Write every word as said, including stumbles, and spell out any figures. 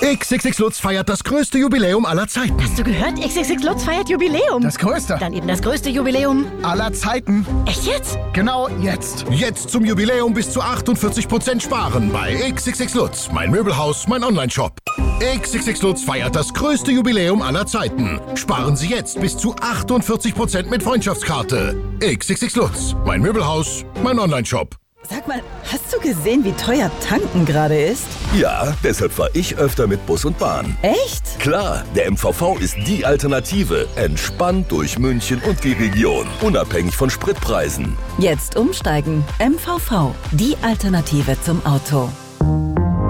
X X X Lutz feiert das größte Jubiläum aller Zeiten. Hast du gehört? X X X Lutz feiert Jubiläum. Das größte. Dann eben das größte Jubiläum aller Zeiten. Echt jetzt? Genau jetzt. Jetzt zum Jubiläum bis zu achtundvierzig Prozent sparen bei X X X Lutz, mein Möbelhaus, mein Onlineshop. X X X Lutz feiert das größte Jubiläum aller Zeiten. Sparen Sie jetzt bis zu achtundvierzig Prozent mit Freundschaftskarte. X X X Lutz, mein Möbelhaus, mein Onlineshop. Sag mal, hast du gesehen, wie teuer tanken gerade ist? Ja, deshalb fahre ich öfter mit Bus und Bahn. Echt? Klar, der M V V ist die Alternative. Entspannt durch München und die Region. Unabhängig von Spritpreisen. Jetzt umsteigen. M V V, die Alternative zum Auto.